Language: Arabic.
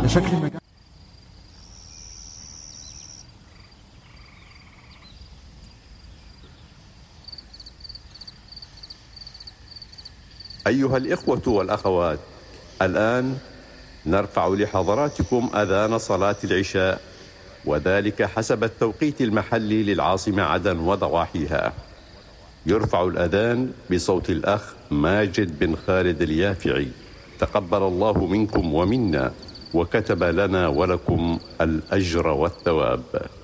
بشكل مجال. أيها الإخوة والأخوات، الآن نرفع لحضراتكم أذان صلاة العشاء، وذلك حسب التوقيت المحلي للعاصمة عدن وضواحيها. يرفع الأذان بصوت الأخ ماجد بن خالد اليافعي، تقبل الله منكم ومنا، وكتب لنا ولكم الأجر والثواب.